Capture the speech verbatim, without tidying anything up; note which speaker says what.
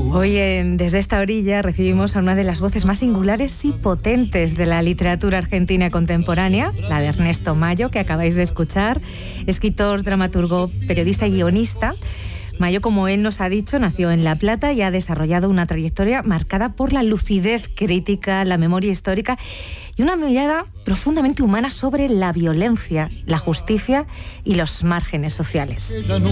Speaker 1: Hoy en Desde esta orilla recibimos a una de las voces más singulares y potentes de la literatura argentina contemporánea, la de Ernesto Mayo, que acabáis de escuchar, escritor, dramaturgo, periodista y guionista. Mayo, como él nos ha dicho, nació en La Plata y ha desarrollado una trayectoria marcada por la lucidez crítica, la memoria histórica y una mirada profundamente humana sobre la violencia, la justicia y los márgenes sociales.